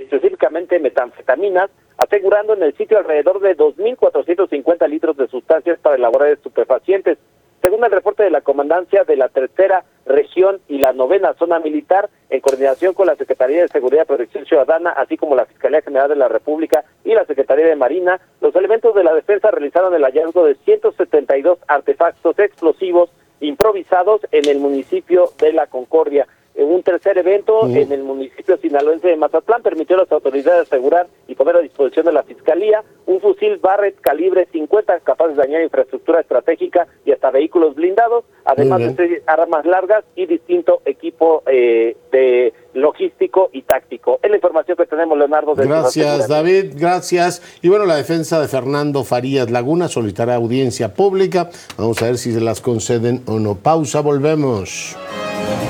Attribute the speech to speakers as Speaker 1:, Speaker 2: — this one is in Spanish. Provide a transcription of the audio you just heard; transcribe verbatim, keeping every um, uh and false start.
Speaker 1: específicamente metanfetaminas, asegurando en el sitio alrededor de dos mil cuatrocientos cincuenta litros de sustancias para elaborar estupefacientes. Según el reporte de la Comandancia de la Tercera Región y la Novena Zona Militar, en coordinación con la Secretaría de Seguridad y Protección Ciudadana, así como la Fiscalía General de la República y la Secretaría de Marina, los elementos de la defensa realizaron el hallazgo de ciento setenta y dos artefactos explosivos improvisados en el municipio de La Concordia. Un tercer evento uh. en el municipio sinaloense de Mazatlán permitió a las autoridades asegurar y poner a disposición de la Fiscalía un fusil Barrett calibre cincuenta capaz de dañar infraestructura estratégica y hasta vehículos blindados, además de seis armas largas y distinto equipo eh, de logístico y táctico. Es la información que tenemos, Leonardo.
Speaker 2: Gracias, David, gracias. Y bueno, la defensa de Fernando Farías Laguna solicitará audiencia pública. Vamos a ver si se las conceden o no. Pausa, volvemos.